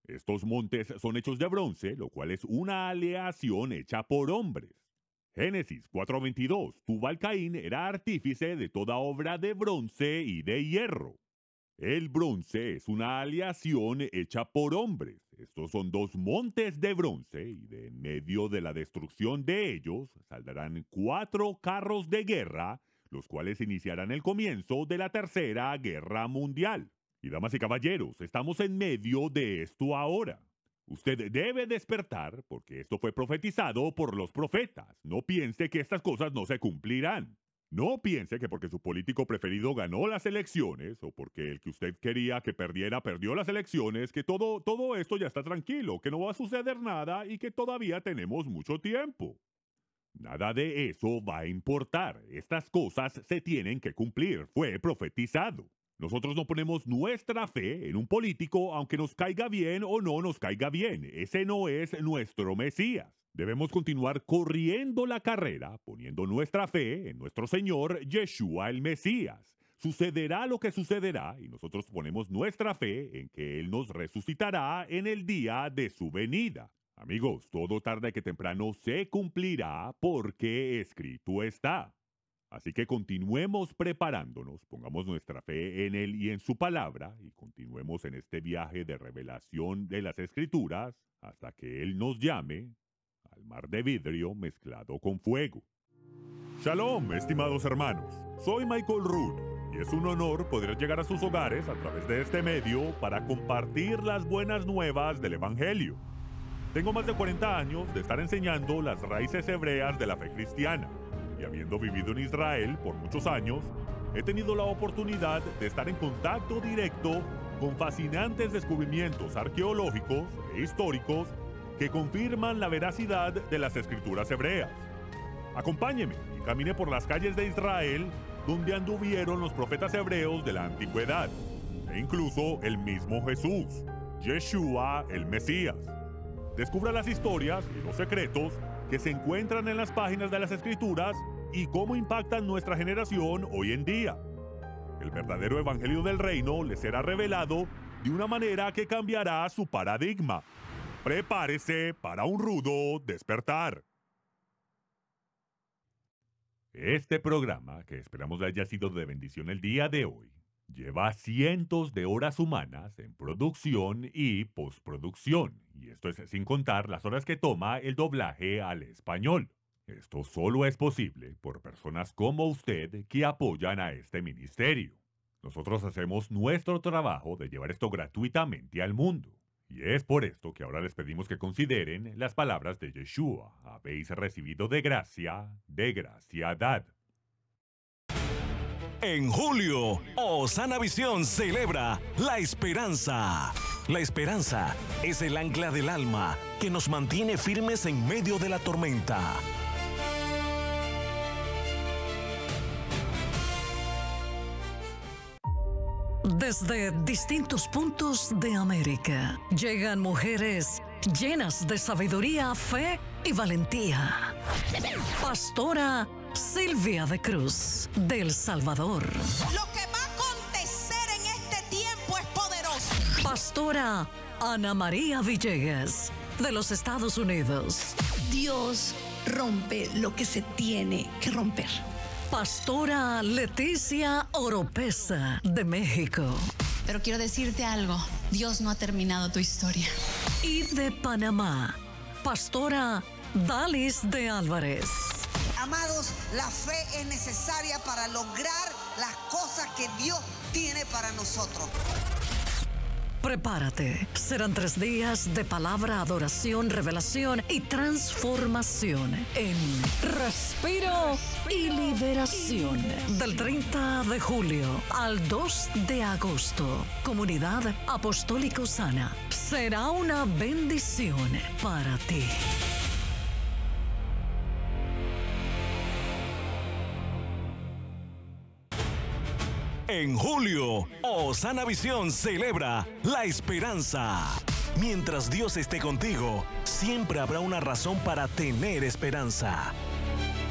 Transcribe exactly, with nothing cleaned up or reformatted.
Estos montes son hechos de bronce, lo cual es una aleación hecha por hombres. Génesis cuatro veintidós. Tubal-Caín era artífice de toda obra de bronce y de hierro. El bronce es una aleación hecha por hombres. Estos son dos montes de bronce y de en medio de la destrucción de ellos saldrán cuatro carros de guerra, los cuales iniciarán el comienzo de la Tercera Guerra Mundial. Y damas y caballeros, estamos en medio de esto ahora. Usted debe despertar porque esto fue profetizado por los profetas. No piense que estas cosas no se cumplirán. No piense que porque su político preferido ganó las elecciones o porque el que usted quería que perdiera perdió las elecciones, que todo, todo esto ya está tranquilo, que no va a suceder nada y que todavía tenemos mucho tiempo. Nada de eso va a importar. Estas cosas se tienen que cumplir. Fue profetizado. Nosotros no ponemos nuestra fe en un político aunque nos caiga bien o no nos caiga bien. Ese no es nuestro Mesías. Debemos continuar corriendo la carrera, poniendo nuestra fe en nuestro Señor Yeshua el Mesías. Sucederá lo que sucederá y nosotros ponemos nuestra fe en que Él nos resucitará en el día de su venida. Amigos, todo tarde que temprano se cumplirá porque escrito está. Así que continuemos preparándonos, pongamos nuestra fe en Él y en su palabra y continuemos en este viaje de revelación de las Escrituras hasta que Él nos llame al mar de vidrio mezclado con fuego. Shalom, estimados hermanos. Soy Michael Root y es un honor poder llegar a sus hogares a través de este medio para compartir las buenas nuevas del Evangelio. Tengo más de cuarenta años de estar enseñando las raíces hebreas de la fe cristiana y habiendo vivido en Israel por muchos años, he tenido la oportunidad de estar en contacto directo con fascinantes descubrimientos arqueológicos e históricos que confirman la veracidad de las escrituras hebreas. Acompáñeme y camine por las calles de Israel donde anduvieron los profetas hebreos de la antigüedad, e incluso el mismo Jesús, Yeshua el Mesías. Descubra las historias y los secretos que se encuentran en las páginas de las escrituras y cómo impactan nuestra generación hoy en día. El verdadero evangelio del reino le será revelado de una manera que cambiará su paradigma. Prepárese para un rudo despertar. Este programa, que esperamos haya sido de bendición el día de hoy, lleva cientos de horas humanas en producción y postproducción, y esto es sin contar las horas que toma el doblaje al español. Esto solo es posible por personas como usted que apoyan a este ministerio. Nosotros hacemos nuestro trabajo de llevar esto gratuitamente al mundo. Y es por esto que ahora les pedimos que consideren las palabras de Yeshua. Habéis recibido de gracia, de gracia dad. En julio, Osana Visión celebra la esperanza. La esperanza es el ancla del alma que nos mantiene firmes en medio de la tormenta. Desde distintos puntos de América llegan mujeres llenas de sabiduría, fe y valentía. Pastora Silvia de Cruz, del Salvador. Lo que va a acontecer en este tiempo es poderoso. Pastora Ana María Villegas, de los Estados Unidos. Dios rompe lo que se tiene que romper. Pastora Leticia Oropesa, de México. Pero quiero decirte algo, Dios no ha terminado tu historia. Y de Panamá, Pastora Dalis de Álvarez. Amados, la fe es necesaria para lograr las cosas que Dios tiene para nosotros. Prepárate, serán tres días de palabra, adoración, revelación y transformación en Respiro y Liberación. Del treinta de julio al dos de agosto, Comunidad Apostólica Osana. Será una bendición para ti. En julio, Osana Visión celebra la esperanza. Mientras Dios esté contigo, siempre habrá una razón para tener esperanza.